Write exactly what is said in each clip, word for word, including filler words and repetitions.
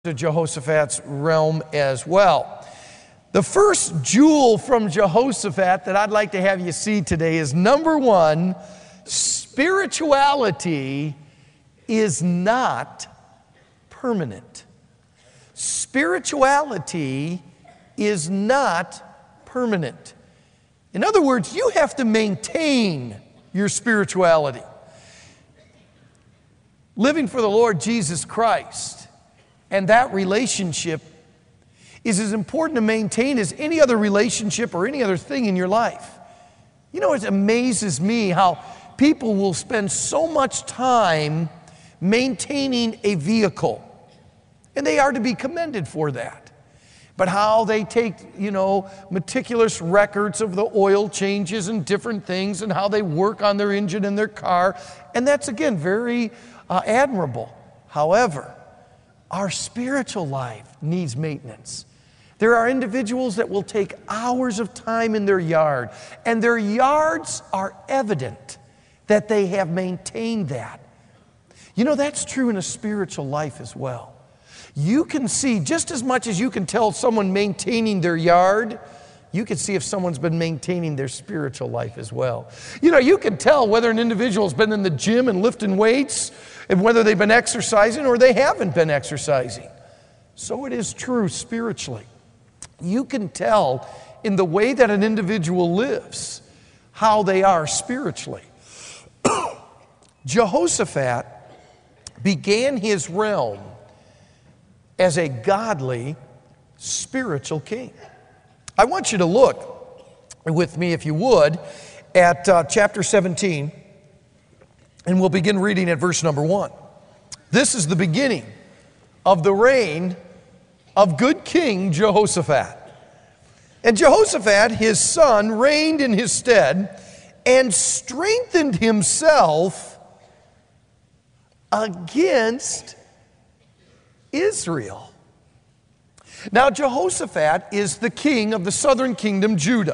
to Jehoshaphat's realm as well. The first jewel from Jehoshaphat that I'd like to have you see today is number one, spirituality is not permanent. Spirituality is not permanent. In other words, you have to maintain your spirituality. Living for the Lord Jesus Christ and that relationship is as important to maintain as any other relationship or any other thing in your life. You know, it amazes me how people will spend so much time maintaining a vehicle, and they are to be commended for that. But how they take, you know, meticulous records of the oil changes and different things and how they work on their engine and their car, and that's, again, very uh, admirable. However, our spiritual life needs maintenance. There are individuals that will take hours of time in their yard, and their yards are evident that they have maintained that. You know, that's true in a spiritual life as well. You can see, just as much as you can tell someone maintaining their yard, you can see if someone's been maintaining their spiritual life as well. You know, you can tell whether an individual's been in the gym and lifting weights, and whether they've been exercising or they haven't been exercising. So it is true spiritually. You can tell in the way that an individual lives how they are spiritually. Jehoshaphat began his realm as a godly, spiritual king. I want you to look with me, if you would, at uh, chapter seventeen, and we'll begin reading at verse number one. This is the beginning of the reign of good King Jehoshaphat. And Jehoshaphat, his son, reigned in his stead and strengthened himself against Israel. Now, Jehoshaphat is the king of the southern kingdom, Judah.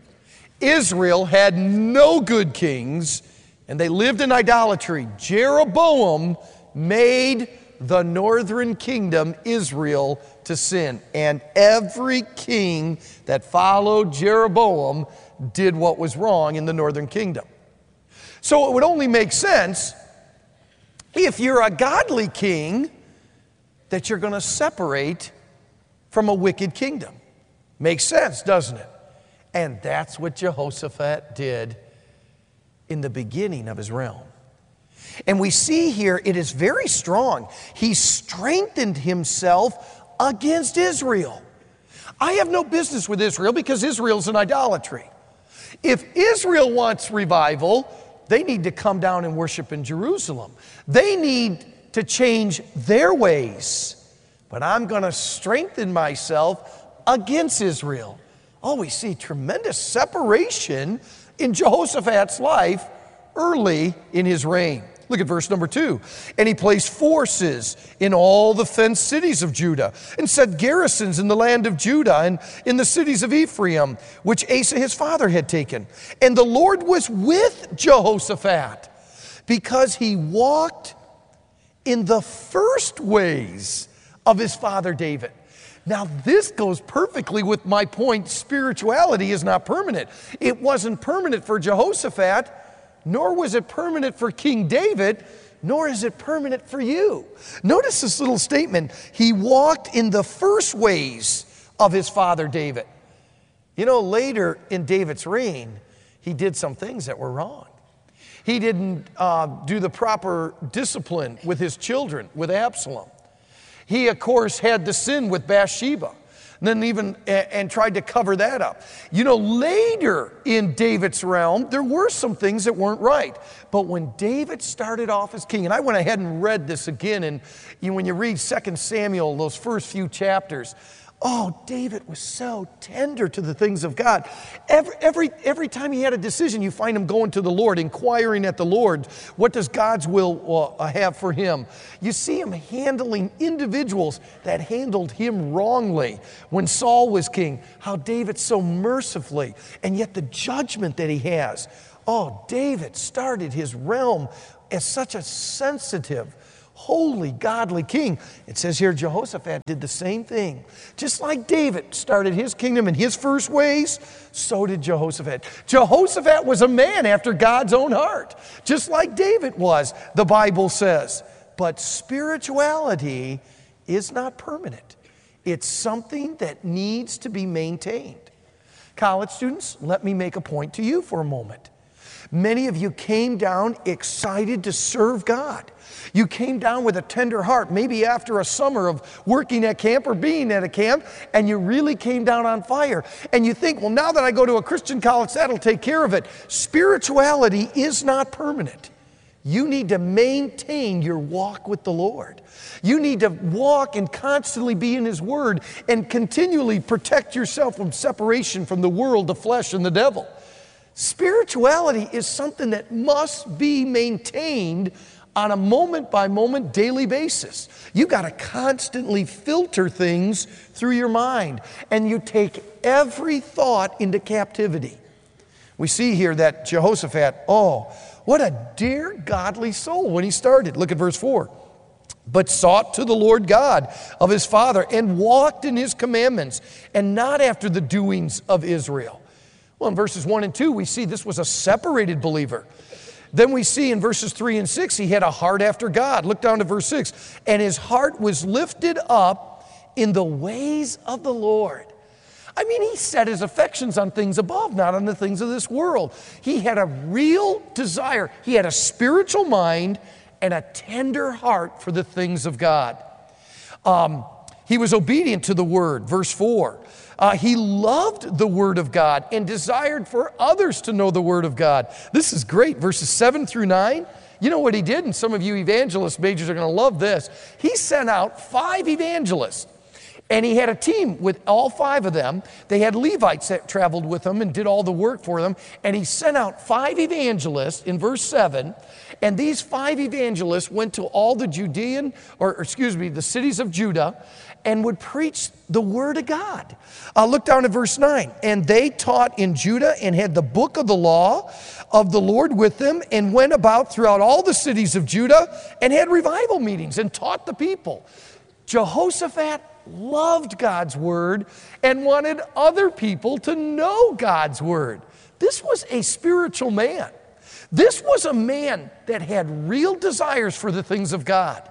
Israel had no good kings, and they lived in idolatry. Jeroboam made the northern kingdom, Israel, to sin. And every king that followed Jeroboam did what was wrong in the northern kingdom. So it would only make sense, if you're a godly king, that you're going to separate from a wicked kingdom. Makes sense, doesn't it? And that's what Jehoshaphat did in the beginning of his realm. And we see here it is very strong. He strengthened himself against Israel. I have no business with Israel because Israel's an idolatry. If Israel wants revival, they need to come down and worship in Jerusalem. They need to change their ways. But I'm going to strengthen myself against Israel. Oh, we see tremendous separation in Jehoshaphat's life early in his reign. Look at verse number two. And he placed forces in all the fenced cities of Judah, and set garrisons in the land of Judah and in the cities of Ephraim, which Asa his father had taken. And the Lord was with Jehoshaphat, because he walked in the first ways of his father David. Now, this goes perfectly with my point. Spirituality is not permanent. It wasn't permanent for Jehoshaphat, nor was it permanent for King David, nor is it permanent for you. Notice this little statement. He walked in the first ways of his father David. You know, later in David's reign, he did some things that were wrong. He didn't uh, do the proper discipline with his children, with Absalom. He, of course, had the sin with Bathsheba, and then even and, and tried to cover that up. You know, later in David's realm, there were some things that weren't right. But when David started off as king, and I went ahead and read this again, and you know, when you read Second Samuel, those first few chapters, oh, David was so tender to the things of God. Every, every, every time he had a decision, you find him going to the Lord, inquiring at the Lord, what does God's will uh, have for him? You see him handling individuals that handled him wrongly. When Saul was king, how David so mercifully, and yet the judgment that he has. Oh, David started his realm as such a sensitive, holy, godly king. It says here Jehoshaphat did the same thing. Just like David started his kingdom in his first ways, so did Jehoshaphat. Jehoshaphat was a man after God's own heart, just like David was, the Bible says. But spirituality is not permanent. It's something that needs to be maintained. College students, let me make a point to you for a moment. Many of you came down excited to serve God. You came down with a tender heart, maybe after a summer of working at camp or being at a camp, and you really came down on fire. And you think, well, now that I go to a Christian college, that'll take care of it. Spirituality is not permanent. You need to maintain your walk with the Lord. You need to walk and constantly be in His Word and continually protect yourself from separation from the world, the flesh, and the devil. Spirituality is something that must be maintained on a moment-by-moment daily basis. You got to constantly filter things through your mind, and you take every thought into captivity. We see here that Jehoshaphat, oh, what a dear godly soul when he started. Look at verse four. But sought to the Lord God of his father and walked in His commandments and not after the doings of Israel. Well, in verses one and two, we see this was a separated believer. Then we see in verses three and six, he had a heart after God. Look down to verse six. And his heart was lifted up in the ways of the Lord. I mean, he set his affections on things above, not on the things of this world. He had a real desire. He had a spiritual mind and a tender heart for the things of God. Um, he was obedient to the word, verse four. Uh, he loved the Word of God and desired for others to know the Word of God. This is great, verses seven through nine. You know what he did, and some of you evangelist majors are going to love this. He sent out five evangelists, and he had a team with all five of them. They had Levites that traveled with them and did all the work for them, and he sent out five evangelists in verse seven, and these five evangelists went to all the Judean, or excuse me, the cities of Judah, and would preach the Word of God. Uh, look down at verse nine. And they taught in Judah and had the book of the law of the Lord with them and went about throughout all the cities of Judah and had revival meetings and taught the people. Jehoshaphat loved God's Word and wanted other people to know God's Word. This was a spiritual man. This was a man that had real desires for the things of God.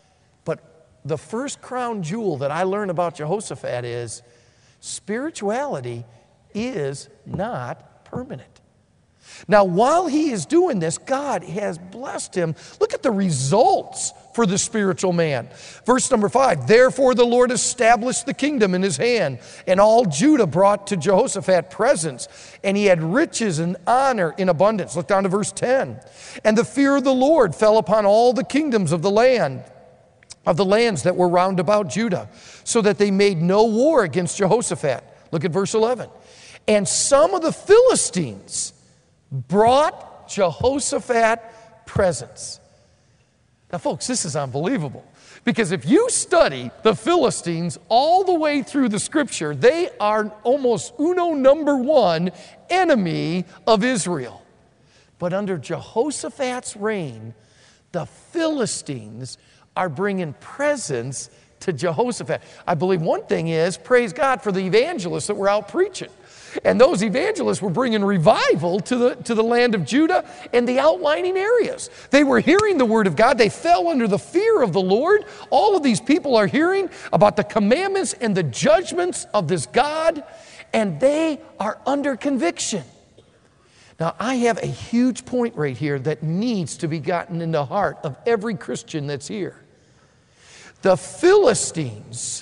The first crown jewel that I learned about Jehoshaphat is spirituality is not permanent. Now, while he is doing this, God has blessed him. Look at the results for the spiritual man. Verse number five, therefore the Lord established the kingdom in his hand, and all Judah brought to Jehoshaphat presents, and he had riches and honor in abundance. Look down to verse ten. And the fear of the Lord fell upon all the kingdoms of the land, of the lands that were round about Judah, so that they made no war against Jehoshaphat. Look at verse eleven. And some of the Philistines brought Jehoshaphat presents. Now, folks, this is unbelievable. Because if you study the Philistines all the way through the Scripture, they are almost uno number one enemy of Israel. But under Jehoshaphat's reign, the Philistines are bringing presents to Jehoshaphat. I believe one thing is, praise God for the evangelists that were out preaching. And those evangelists were bringing revival to the, to the land of Judah and the outlining areas. They were hearing the Word of God. They fell under the fear of the Lord. All of these people are hearing about the commandments and the judgments of this God, and they are under conviction. Now, I have a huge point right here that needs to be gotten in the heart of every Christian that's here. The Philistines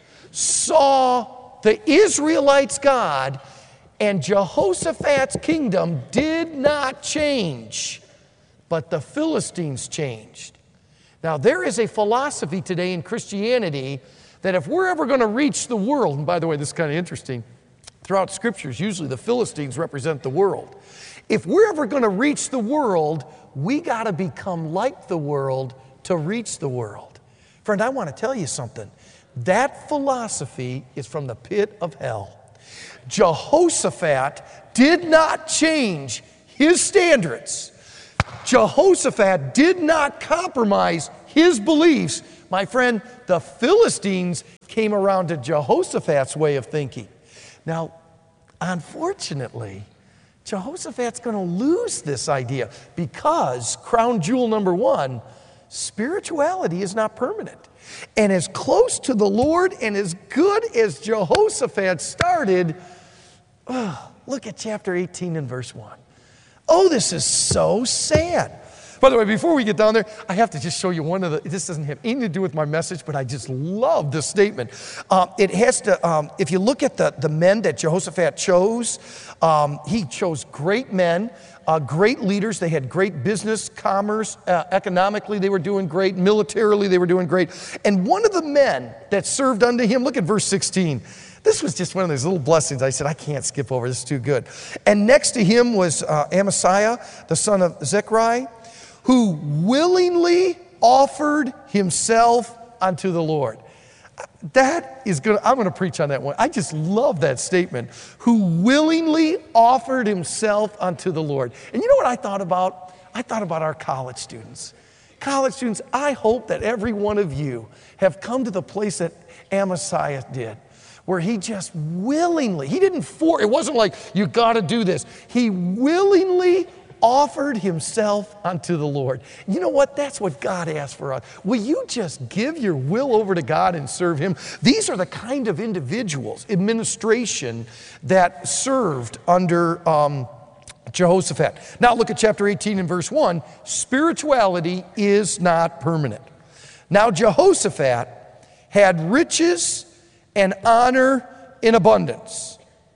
saw the Israelites' God, and Jehoshaphat's kingdom did not change, but the Philistines changed. Now, there is a philosophy today in Christianity that if we're ever going to reach the world, and by the way, this is kind of interesting, throughout Scriptures, usually the Philistines represent the world. If we're ever going to reach the world, we got to become like the world to reach the world. Friend, I want to tell you something. That philosophy is from the pit of hell. Jehoshaphat did not change his standards. Jehoshaphat did not compromise his beliefs, my friend, the Philistines came around to Jehoshaphat's way of thinking. Now, unfortunately, Jehoshaphat's going to lose this idea because, crown jewel number one, spirituality is not permanent. And as close to the Lord and as good as Jehoshaphat started, oh, look at chapter eighteen and verse one. Oh, this is so sad. By the way, before we get down there, I have to just show you one of the, this doesn't have anything to do with my message, but I just love this statement. Um, it has to, um, if you look at the, the men that Jehoshaphat chose, um, he chose great men, uh, great leaders. They had great business, commerce, uh, economically they were doing great, militarily they were doing great. And one of the men that served unto him, look at verse sixteen. This was just one of those little blessings. I said, I can't skip over, this is too good. And next to him was uh, Amasiah, the son of Zechariah, who willingly offered himself unto the Lord. That is good. I'm going to preach on that one. I just love that statement. Who willingly offered himself unto the Lord. And you know what I thought about? I thought about our college students. College students, I hope that every one of you have come to the place that Amasiah did, where he just willingly, he didn't for, it wasn't like, you got to do this. He willingly offered himself unto the Lord. You know what? That's what God asks for us. Will you just give your will over to God and serve him? These are the kind of individuals, administration, that served under um, Jehoshaphat. Now look at chapter eighteen and verse one. Spirituality is not permanent. Now Jehoshaphat had riches and honor in abundance.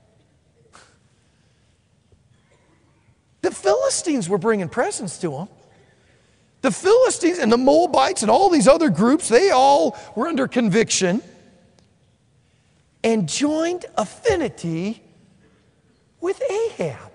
The Philistines were bringing presents to him. The Philistines and the Moabites and all these other groups, they all were under conviction and joined affinity with Ahab.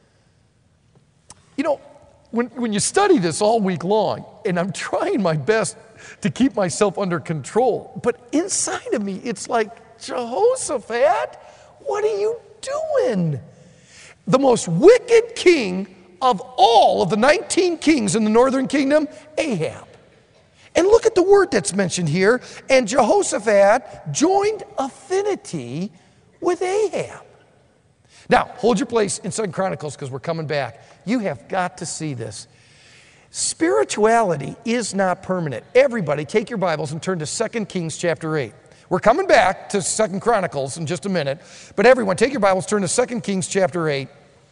You know, when, when you study this all week long, and I'm trying my best to keep myself under control, but inside of me, it's like, Jehoshaphat, what are you doing? The most wicked king of all of the nineteen kings in the northern kingdom, Ahab. And look at the word that's mentioned here. And Jehoshaphat joined affinity with Ahab. Now, hold your place in Second Chronicles because we're coming back. You have got to see this. Spirituality is not permanent. Everybody, take your Bibles and turn to Second Kings chapter eight. We're coming back to Second Chronicles in just a minute, but everyone, take your Bibles, turn to Second Kings chapter eight.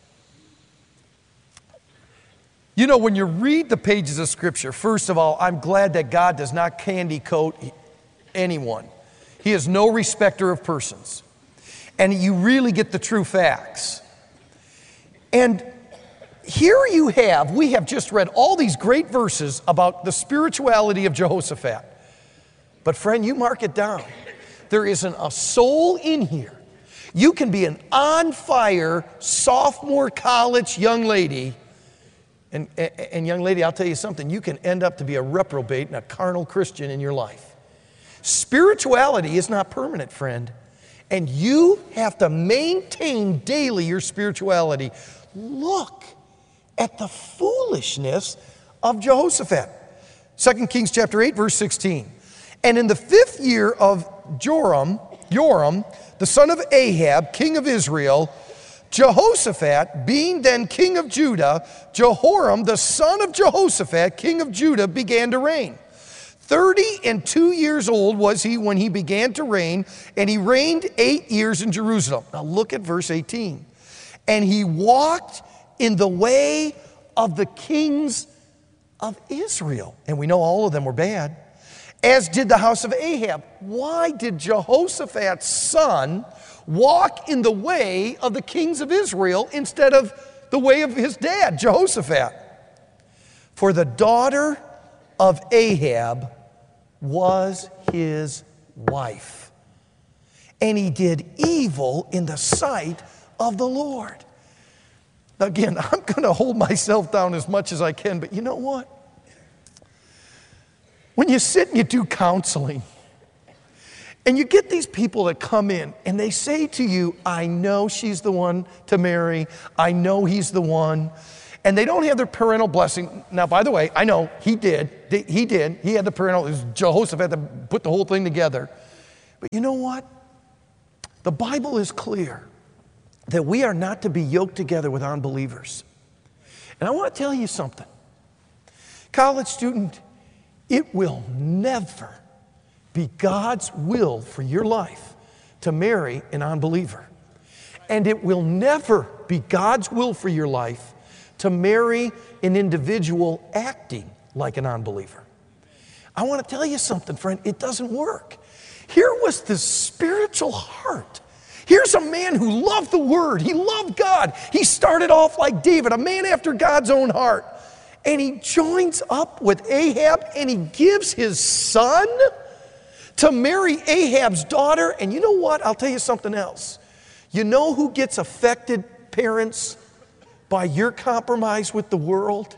You know, when you read the pages of Scripture, first of all, I'm glad that God does not candy coat anyone. He is no respecter of persons. And you really get the true facts. And here you have, we have just read all these great verses about the spirituality of Jehoshaphat. But friend, you mark it down. There isn't a soul in here. You can be an on-fire sophomore college young lady, and, and, and young lady, I'll tell you something, you can end up to be a reprobate and a carnal Christian in your life. Spirituality is not permanent, friend, and you have to maintain daily your spirituality. Look at the foolishness of Jehoshaphat. Second Kings chapter eight, verse sixteen. And in the fifth year of Joram, Joram, the son of Ahab, king of Israel, Jehoshaphat, being then king of Judah, Jehoram, the son of Jehoshaphat, king of Judah, began to reign. Thirty and two years old was he when he began to reign, and he reigned eight years in Jerusalem. Now look at verse eighteen. And he walked in the way of the kings of Israel. And we know all of them were bad. As did the house of Ahab. Why did Jehoshaphat's son walk in the way of the kings of Israel instead of the way of his dad, Jehoshaphat? For the daughter of Ahab was his wife, and he did evil in the sight of the Lord. Again, I'm going to hold myself down as much as I can, but you know what? When you sit and you do counseling, and you get these people that come in and they say to you, I know she's the one to marry, I know he's the one, and they don't have their parental blessing. Now, by the way, I know he did. He did. He had the parental. It was Jehoshaphat that put the whole thing together. But you know what? The Bible is clear that we are not to be yoked together with unbelievers. And I want to tell you something. College student, it will never be God's will for your life to marry an unbeliever. And it will never be God's will for your life to marry an individual acting like an unbeliever. I want to tell you something, friend. It doesn't work. Here was this spiritual heart. Here's a man who loved the Word. He loved God. He started off like David, a man after God's own heart. And he joins up with Ahab and he gives his son to marry Ahab's daughter. And you know what? I'll tell you something else. You know who gets affected, parents, by your compromise with the world?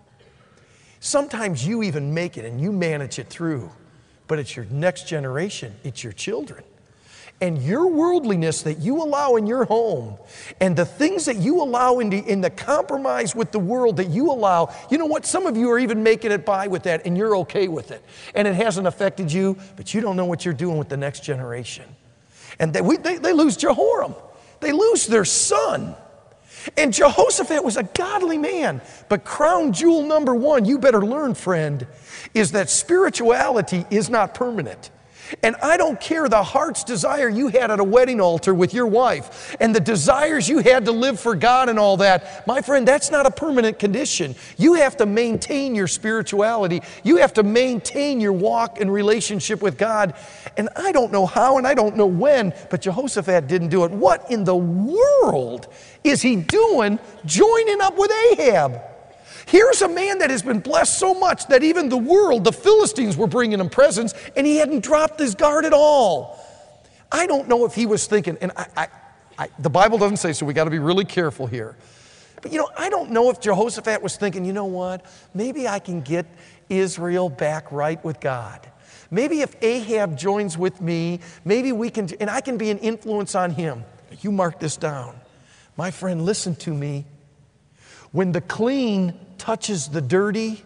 Sometimes you even make it and you manage it through, but it's your next generation, it's your children. And your worldliness that you allow in your home and the things that you allow in the, in the compromise with the world that you allow, you know what? Some of you are even making it by with that and you're okay with it. And it hasn't affected you, but you don't know what you're doing with the next generation. And they, we, they, they lose Jehoram. They lose their son. And Jehoshaphat was a godly man. But crown jewel number one, you better learn, friend, is that spirituality is not permanent. And I don't care the heart's desire you had at a wedding altar with your wife and the desires you had to live for God and all that. My friend, that's not a permanent condition. You have to maintain your spirituality. You have to maintain your walk and relationship with God. And I don't know how and I don't know when, but Jehoshaphat didn't do it. What in the world is he doing joining up with Ahab? Here's a man that has been blessed so much that even the world, the Philistines, were bringing him presents, and he hadn't dropped his guard at all. I don't know if he was thinking, and I, I, I, the Bible doesn't say, so we got to be really careful here. But you know, I don't know if Jehoshaphat was thinking, you know what, maybe I can get Israel back right with God. Maybe if Ahab joins with me, maybe we can, and I can be an influence on him. You mark this down. My friend, listen to me. When the clean touches the dirty,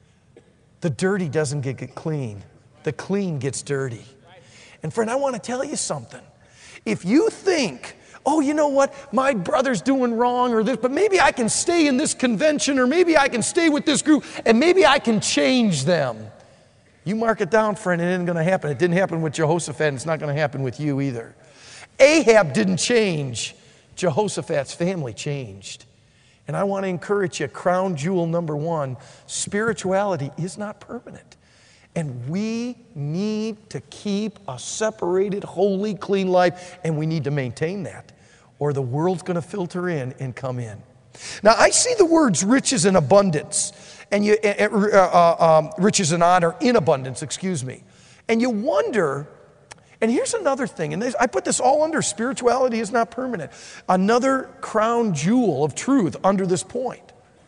the dirty doesn't get, get clean. The clean gets dirty. And friend, I want to tell you something. If you think, oh, you know what, my brother's doing wrong or this, but maybe I can stay in this convention or maybe I can stay with this group and maybe I can change them. You mark it down, friend, it isn't going to happen. It didn't happen with Jehoshaphat and it's not going to happen with you either. Ahab didn't change. Jehoshaphat's family changed. And I want to encourage you, crown jewel number one, spirituality is not permanent. And we need to keep a separated, holy, clean life, and we need to maintain that, or the world's going to filter in and come in. Now, I see the words riches and abundance, and you, uh, uh, um, riches and honor in abundance, excuse me. And you wonder, and here's another thing, and this, I put this all under spirituality is not permanent. Another crown jewel of truth under this point.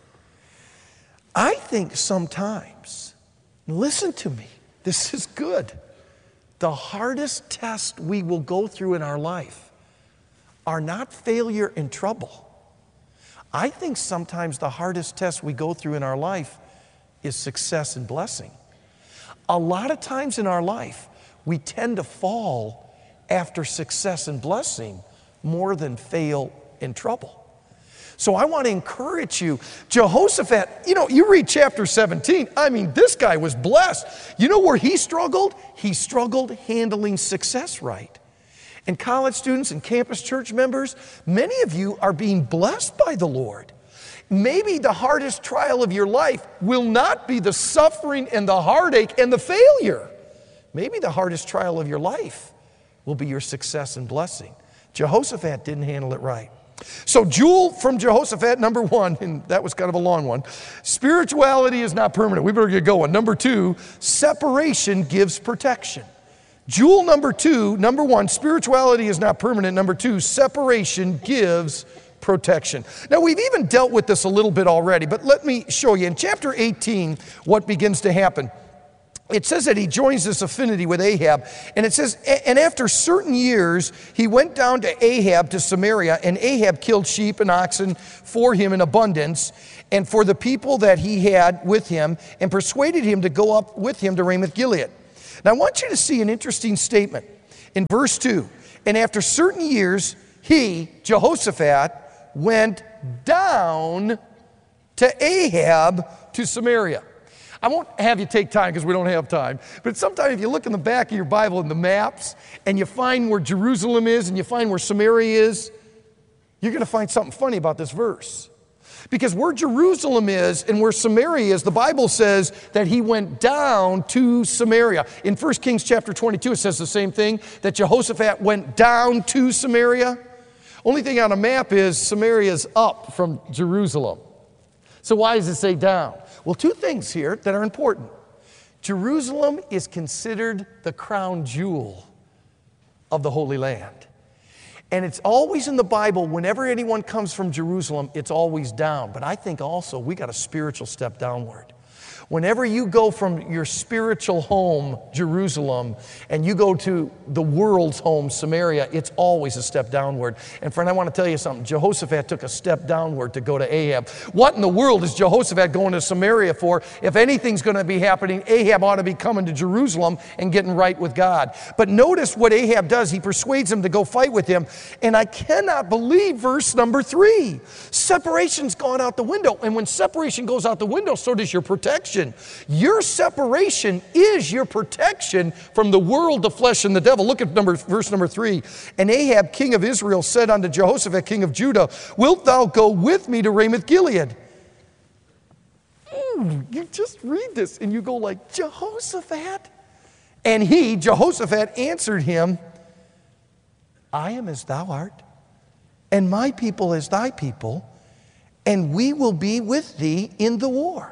I think sometimes, listen to me, this is good. The hardest test we will go through in our life are not failure and trouble. I think sometimes the hardest test we go through in our life is success and blessing. A lot of times in our life, we tend to fall after success and blessing more than fail in trouble. So I want to encourage you, Jehoshaphat, you know, you read chapter seventeen, I mean, this guy was blessed. You know where he struggled? He struggled handling success right. And college students and campus church members, many of you are being blessed by the Lord. Maybe the hardest trial of your life will not be the suffering and the heartache and the failure. Maybe the hardest trial of your life will be your success and blessing. Jehoshaphat didn't handle it right. So jewel from Jehoshaphat, number one, and that was kind of a long one. Spirituality is not permanent. We better get going. Number two, separation gives protection. Jewel number two, number one, spirituality is not permanent. Number two, separation gives protection. Now, we've even dealt with this a little bit already, but let me show you. In chapter eighteen, what begins to happen. it says that he joins this affinity with Ahab. And it says, and after certain years, he went down to Ahab to Samaria, and Ahab killed sheep and oxen for him in abundance, and for the people that he had with him, and persuaded him to go up with him to Ramoth Gilead. Now I want you to see an interesting statement in verse two. And after certain years, he, Jehoshaphat, went down to Ahab to Samaria. I won't have you take time because we don't have time, but sometimes if you look in the back of your Bible in the maps and you find where Jerusalem is and you find where Samaria is, you're going to find something funny about this verse. Because where Jerusalem is and where Samaria is, the Bible says that he went down to Samaria. In First Kings chapter twenty-two, it says the same thing, that Jehoshaphat went down to Samaria. Only thing on a map is Samaria is up from Jerusalem. So why does it say down? Well, two things here that are important. Jerusalem is considered the crown jewel of the Holy Land. And it's always in the Bible, whenever anyone comes from Jerusalem, it's always down. But I think also we got a spiritual step downward. Whenever you go from your spiritual home, Jerusalem, and you go to the world's home, Samaria, it's always a step downward. And friend, I want to tell you something. Jehoshaphat took a step downward to go to Ahab. What in the world is Jehoshaphat going to Samaria for? If anything's going to be happening, Ahab ought to be coming to Jerusalem and getting right with God. But notice what Ahab does. He persuades him to go fight with him. And I cannot believe verse number three. Separation's gone out the window. And when separation goes out the window, so does your protection. Your separation is your protection from the world, the flesh, and the devil. Look at number, verse number three. And Ahab, king of Israel, said unto Jehoshaphat, king of Judah, wilt thou go with me to Ramoth Gilead? Ooh, you just read this and you go like, Jehoshaphat? And he, Jehoshaphat, answered him, I am as thou art, and my people as thy people, and we will be with thee in the war.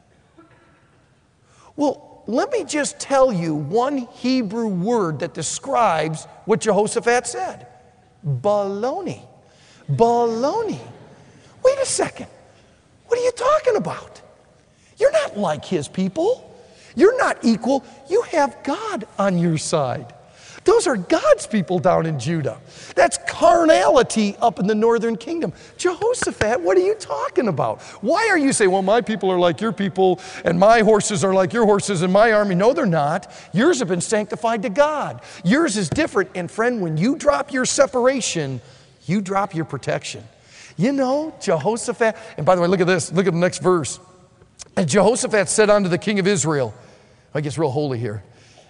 Well, let me just tell you one Hebrew word that describes what Jehoshaphat said. Baloney. Baloney. Wait a second. What are you talking about? You're not like his people. You're not equal. You have God on your side. Those are God's people down in Judah. That's carnality up in the northern kingdom. Jehoshaphat, what are you talking about? Why are you saying, well, my people are like your people, and my horses are like your horses, and my army? No, they're not. Yours have been sanctified to God. Yours is different. And friend, when you drop your separation, you drop your protection. You know, Jehoshaphat, and by the way, look at this. Look at the next verse. And Jehoshaphat said unto the king of Israel, I guess real holy here,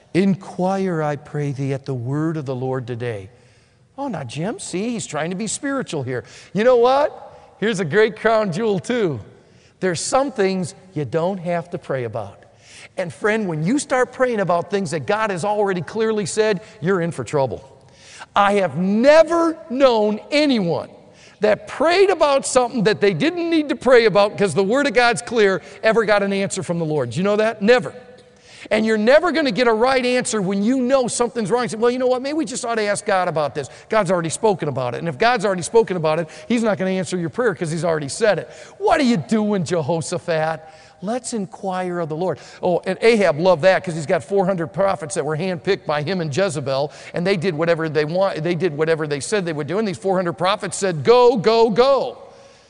inquire, I pray thee, at the word of the Lord today. Oh, now, Jim, see, he's trying to be spiritual here. You know what? Here's a great crown jewel, too. There's some things you don't have to pray about. And friend, when you start praying about things that God has already clearly said, you're in for trouble. I have never known anyone that prayed about something that they didn't need to pray about because the Word of God's clear, ever got an answer from the Lord. Do you know that? Never. And you're never going to get a right answer when you know something's wrong. You say, well, you know what? Maybe we just ought to ask God about this. God's already spoken about it. And if God's already spoken about it, He's not going to answer your prayer because He's already said it. What are you doing, Jehoshaphat? Let's inquire of the Lord. Oh, and Ahab loved that because he's got four hundred prophets that were handpicked by him and Jezebel, and they did whatever they want. They did whatever they said they would do. And these four hundred prophets said, go, go, go.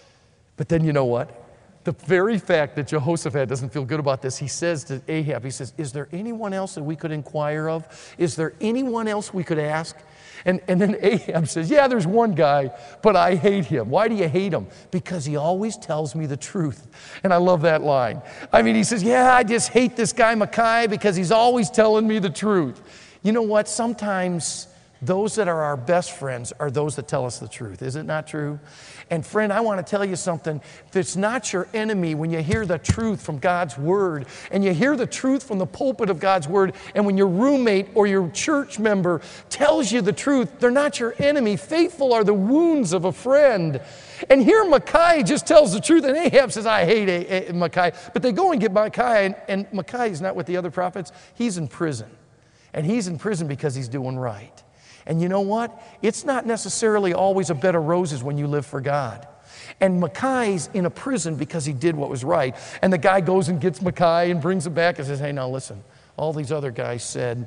But then you know what? The very fact that Jehoshaphat doesn't feel good about this, he says to Ahab, he says, is there anyone else that we could inquire of? Is there anyone else we could ask? And, and then Ahab says, yeah, there's one guy, but I hate him. Why do you hate him? Because he always tells me the truth. And I love that line. I mean, he says, yeah, I just hate this guy Micaiah because he's always telling me the truth. You know what? Sometimes those that are our best friends are those that tell us the truth. Is it not true? And friend, I want to tell you something. If it's not your enemy, when you hear the truth from God's Word, and you hear the truth from the pulpit of God's Word, and when your roommate or your church member tells you the truth, they're not your enemy. Faithful are the wounds of a friend. And here Micaiah just tells the truth, and Ahab says, I hate a- a- Micaiah. But they go and get Micaiah, and, and Micaiah is not with the other prophets. He's in prison. And he's in prison because he's doing right. And you know what? It's not necessarily always a bed of roses when you live for God. And Micaiah's in a prison because he did what was right. And the guy goes and gets Micaiah and brings him back and says, hey, now listen, All these other guys said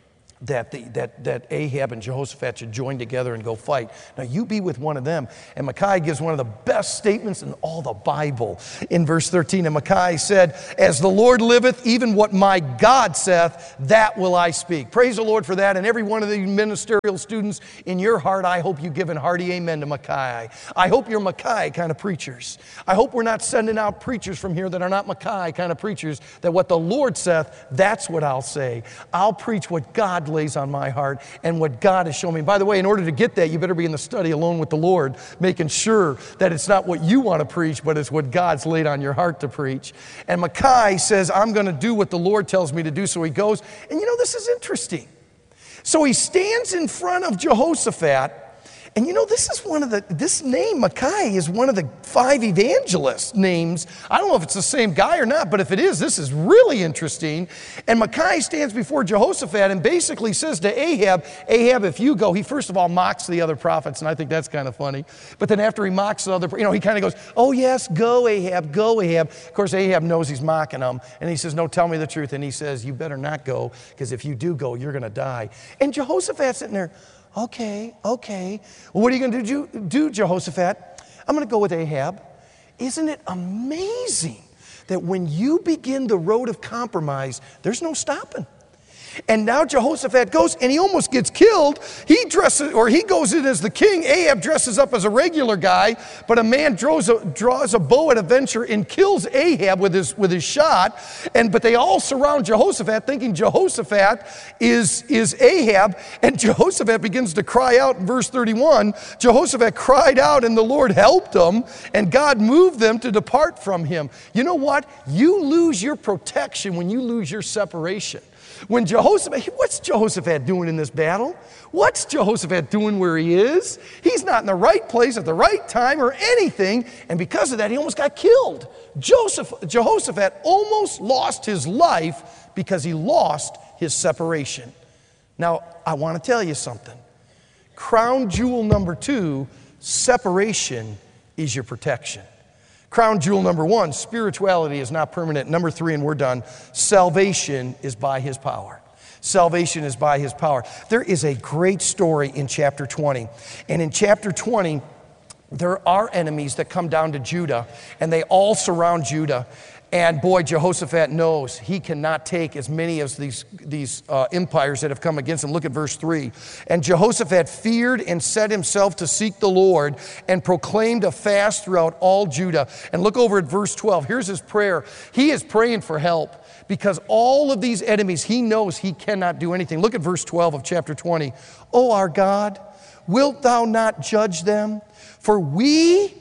that, the, that, that Ahab and Jehoshaphat should join together and go fight. Now you be with one of them. And Micaiah gives one of the best statements in all the Bible in verse thirteen. And Micaiah said, as the Lord liveth, even what my God saith, that will I speak. Praise the Lord for that. And every one of the ministerial students in your heart, I hope you give an hearty amen to Micaiah. I hope you're Micaiah kind of preachers. I hope we're not sending out preachers from here that are not Micaiah kind of preachers, that what the Lord saith, that's what I'll say. I'll preach what God lays on my heart and what God has shown me. By the way, in order to get that, you better be in the study alone with the Lord, making sure that it's not what you want to preach, but it's what God's laid on your heart to preach. And Micaiah says, I'm going to do what the Lord tells me to do. So he goes, and you know, this is interesting. So he stands in front of Jehoshaphat. And you know, this is one of the, this name, Micaiah, is one of the five evangelist names. I don't know if it's the same guy or not, but if it is, this is really interesting. And Micaiah stands before Jehoshaphat and basically says to Ahab, Ahab, if you go, he first of all mocks the other prophets, and I think that's kind of funny. But then after he mocks the other, you know, he kind of goes, oh yes, go Ahab, go Ahab. Of course, Ahab knows he's mocking him, and he says, no, tell me the truth. And he says, you better not go, because if you do go, you're going to die. And Jehoshaphat's sitting there, okay, okay. Well, what are you going to do, do, Jehoshaphat? I'm going to go with Ahab. Isn't it amazing that when you begin the road of compromise, there's no stopping? And now Jehoshaphat goes, and he almost gets killed. He dresses, or he goes in as the king. Ahab dresses up as a regular guy, but a man draws a, draws a bow at a venture and kills Ahab with his, with his shot. And but they all surround Jehoshaphat, thinking Jehoshaphat is, is Ahab. And Jehoshaphat begins to cry out in verse thirty-one. Jehoshaphat cried out, and the Lord helped him, and God moved them to depart from him. You know what? You lose your protection when you lose your separation. When Jehoshaphat, what's Jehoshaphat doing in this battle? What's Jehoshaphat doing where he is? He's not in the right place at the right time or anything, and because of that, he almost got killed. Joseph, Jehoshaphat almost lost his life because he lost his separation. Now, I want to tell you something. Crown jewel number two, separation is your protection. Crown jewel number one, spirituality is not permanent. Number three, and we're done, salvation is by his power. Salvation is by his power. There is a great story in chapter twenty. And in chapter twenty, there are enemies that come down to Judah, and they all surround Judah. And boy, Jehoshaphat knows he cannot take as many as these, these uh, empires that have come against him. Look at verse three. And Jehoshaphat feared and set himself to seek the Lord and proclaimed a fast throughout all Judah. And look over at verse twelve. Here's his prayer. He is praying for help because all of these enemies, he knows he cannot do anything. Look at verse twelve of chapter twenty. O our God, wilt thou not judge them? For we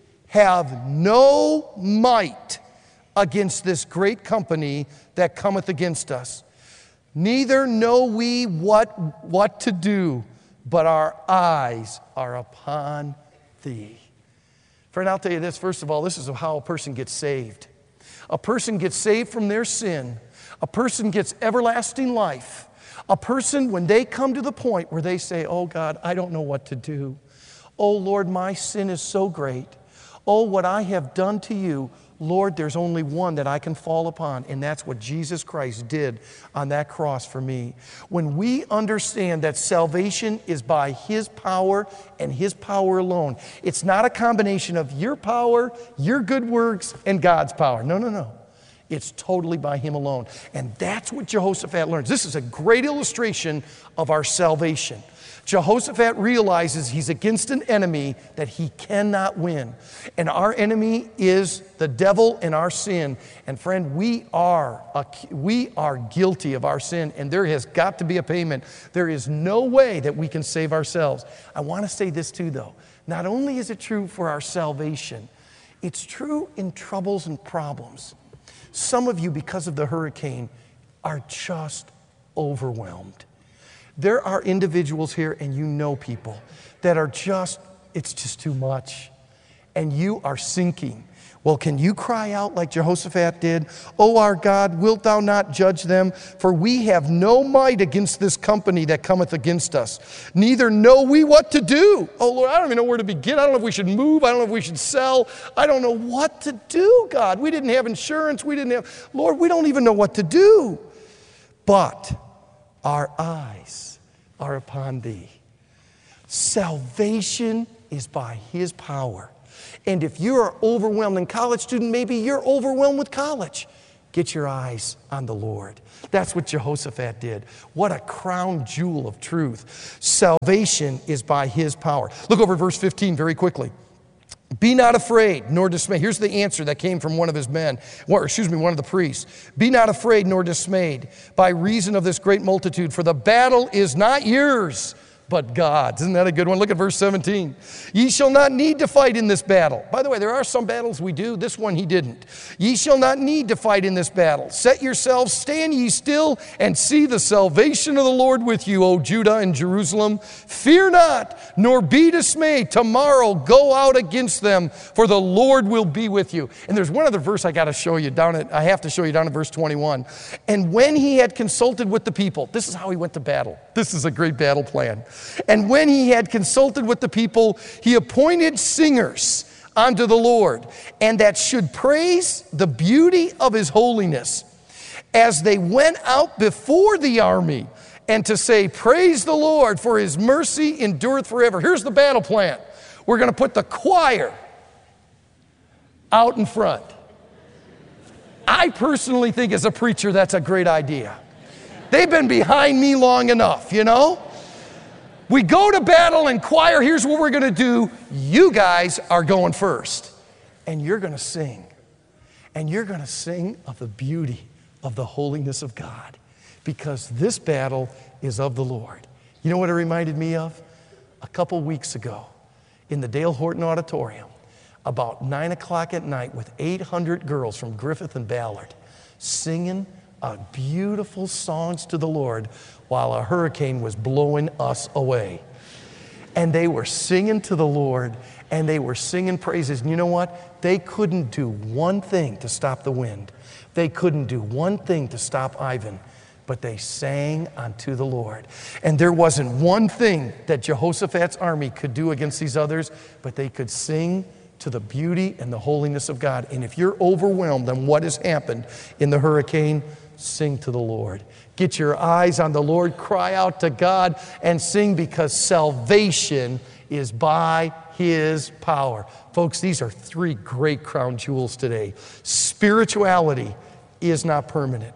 have no might against this great company that cometh against us. Neither know we what, what to do, but our eyes are upon thee. Friend, I'll tell you this. First of all, this is how a person gets saved. A person gets saved from their sin. A person gets everlasting life. A person, when they come to the point where they say, oh God, I don't know what to do. Oh Lord, my sin is so great. Oh, what I have done to you. Lord, there's only one that I can fall upon, and that's what Jesus Christ did on that cross for me. When we understand that salvation is by his power and his power alone, it's not a combination of your power, your good works, and God's power. No, no, no. It's totally by him alone. And that's what Jehoshaphat learns. This is a great illustration of our salvation. Jehoshaphat realizes he's against an enemy that he cannot win. And our enemy is the devil and our sin. And friend, we are, a, we are guilty of our sin, and there has got to be a payment. There is no way that we can save ourselves. I want to say this too, though. Not only is it true for our salvation, it's true in troubles and problems. Some of you, because of the hurricane, are just overwhelmed. There are individuals here, and you know people, that are just, it's just too much. And you are sinking. Well, can you cry out like Jehoshaphat did? O our God, wilt thou not judge them? For we have no might against this company that cometh against us. Neither know we what to do. Oh Lord, I don't even know where to begin. I don't know if we should move. I don't know if we should sell. I don't know what to do, God. We didn't have insurance. We didn't have, Lord, we don't even know what to do. but our eyes are upon thee. Salvation is by his power. And if you are overwhelmed, and college student, maybe you're overwhelmed with college, get your eyes on the Lord. That's what Jehoshaphat did. What a crown jewel of truth. Salvation is by his power. Look over verse fifteen very quickly. Be not afraid, nor dismayed. Here's the answer that came from one of his men, or excuse me, one of the priests. Be not afraid, nor dismayed by reason of this great multitude, for the battle is not yours, but God's. Isn't that a good one? Look at verse seventeen. Ye shall not need to fight in this battle. By the way, there are some battles we do. This one he didn't. Ye shall not need to fight in this battle. Set yourselves, stand ye still, and see the salvation of the Lord with you, O Judah and Jerusalem. Fear not, nor be dismayed. Tomorrow go out against them, for the Lord will be with you. And there's one other verse I got to show you down at, I have to show you down at verse twenty-one. And when he had consulted with the people, this is how he went to battle. This is a great battle plan. And when he had consulted with the people, he appointed singers unto the Lord, and that should praise the beauty of his holiness, as they went out before the army, and to say, praise the Lord, for his mercy endureth forever. Here's the battle plan. We're going to put the choir out in front. I personally think as a preacher, that's a great idea. They've been behind me long enough, you know? We go to battle and choir, here's what we're going to do. You guys are going first. And you're going to sing. And you're going to sing of the beauty of the holiness of God. Because this battle is of the Lord. You know what it reminded me of? A couple weeks ago in the Dale Horton Auditorium, about nine o'clock at night with eight hundred girls from Griffith and Ballard singing a beautiful songs to the Lord while a hurricane was blowing us away. And they were singing to the Lord, and they were singing praises. And you know what? They couldn't do one thing to stop the wind. They couldn't do one thing to stop Ivan, but they sang unto the Lord. And there wasn't one thing that Jehoshaphat's army could do against these others, but they could sing to the beauty and the holiness of God. And if you're overwhelmed on what has happened in the hurricane, sing to the Lord. Get your eyes on the Lord, cry out to God, and sing, because salvation is by his power. Folks, these are three great crown jewels today. Spirituality is not permanent.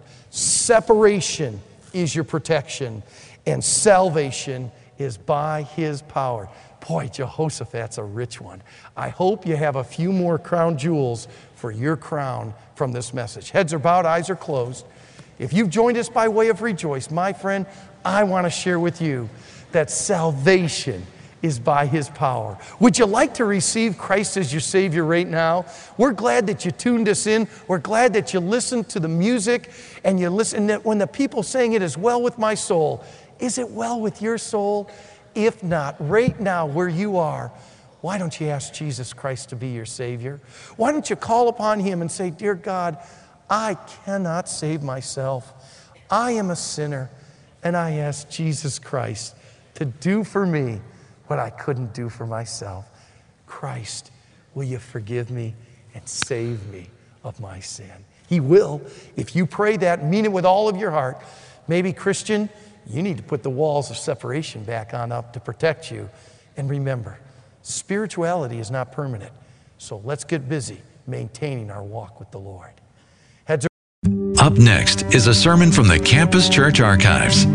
Separation is your protection. And salvation is by his power. Boy, Jehoshaphat's a rich one. I hope you have a few more crown jewels for your crown from this message. Heads are bowed, eyes are closed. If you've joined us by way of Rejoice, my friend, I want to share with you that salvation is by his power. Would you like to receive Christ as your Savior right now? We're glad that you tuned us in. We're glad that you listened to the music, and you listen that when the people sang, "It is well with my soul." Is it well with your soul? If not, right now where you are, why don't you ask Jesus Christ to be your Savior? Why don't you call upon him and say, "Dear God, I cannot save myself. I am a sinner, and I ask Jesus Christ to do for me what I couldn't do for myself. Christ, will you forgive me and save me of my sin?" He will. If you pray that, mean it with all of your heart. Maybe, Christian, you need to put the walls of separation back on up to protect you. And remember, spirituality is not permanent. So let's get busy maintaining our walk with the Lord. Heads are- Up next is a sermon from the Campus Church Archives.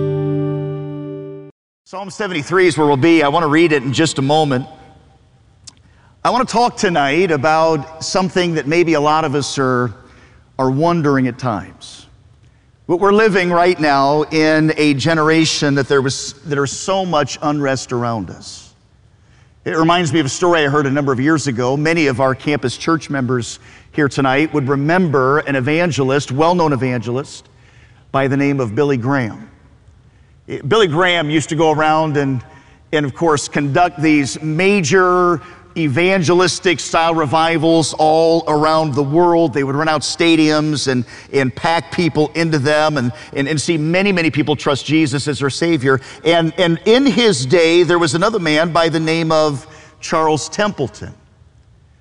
Psalm seventy-three is where we'll be. I want to read it in just a moment. I want to talk tonight about something that maybe a lot of us are, are wondering at times. We're living right now in a generation that there was that there's so much unrest around us. It reminds me of a story I heard a number of years ago. Many of our campus church members here tonight would remember an evangelist, well-known evangelist, by the name of Billy Graham. Billy Graham used to go around and, and of course, conduct these major evangelistic style revivals all around the world. They would rent out stadiums and, and pack people into them and, and, and see many, many people trust Jesus as their Savior. And, and in his day, there was another man by the name of Charles Templeton.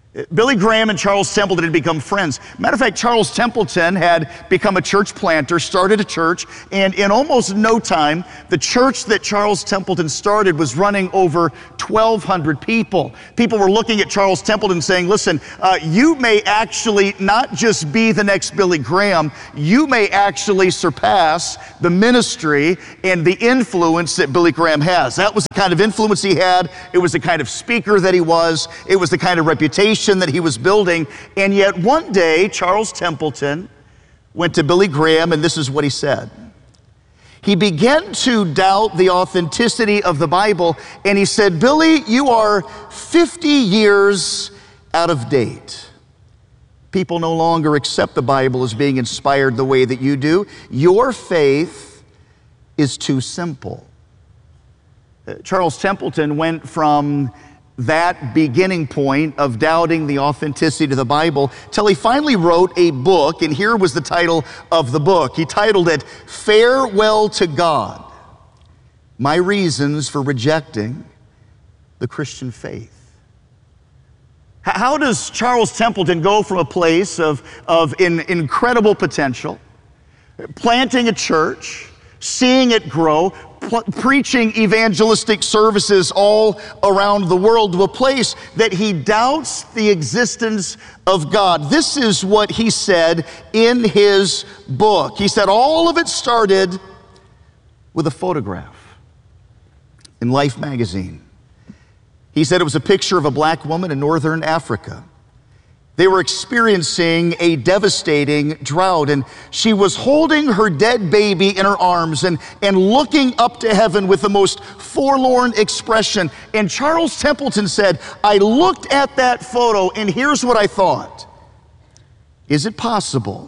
Billy Graham and Charles Templeton had become friends. Matter of fact, Charles Templeton had become a church planter, started a church, and in almost no time, the church that Charles Templeton started was running over twelve hundred people. People were looking at Charles Templeton saying, listen, uh, you may actually not just be the next Billy Graham, you may actually surpass the ministry and the influence that Billy Graham has. That was the kind of influence he had. It was the kind of speaker that he was. It was the kind of reputation that he was building. And yet one day, Charles Templeton went to Billy Graham, and this is what he said. He began to doubt the authenticity of the Bible, and he said, Billy, you are fifty years out of date. People no longer accept the Bible as being inspired the way that you do. Your faith is too simple. Uh, Charles Templeton went from that beginning point of doubting the authenticity of the Bible till he finally wrote a book, and here was the title of the book. He titled it, Farewell to God, My Reasons for Rejecting the Christian Faith. How does Charles Templeton go from a place of, of in, incredible potential, planting a church, seeing it grow, preaching evangelistic services all around the world, to a place that he doubts the existence of God? This is what he said in his book. He said all of it started with a photograph in Life magazine. He said it was a picture of a black woman in northern Africa. They were experiencing a devastating drought, and she was holding her dead baby in her arms and, and looking up to heaven with the most forlorn expression. And Charles Templeton said, I looked at that photo, and here's what I thought. Is it possible